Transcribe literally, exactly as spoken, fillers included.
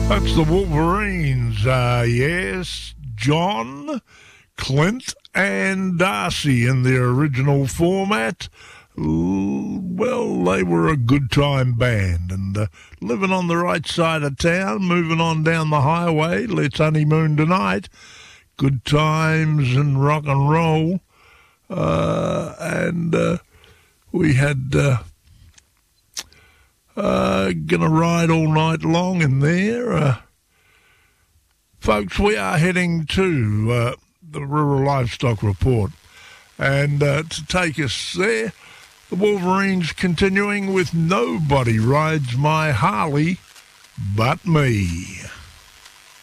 That's the Wolverines, uh, yes, John, Clint and Darcy in their original format. Well, they were a good time band, and uh, living on the right side of town, moving on down the highway, let's honeymoon tonight. Good times and rock and roll, uh, and uh, we had... Uh, Uh, gonna ride all night long in there. Uh, folks, we are heading to uh, the Rural Livestock Report. And uh, to take us there, the Wolverines continuing with Nobody Rides My Harley But Me.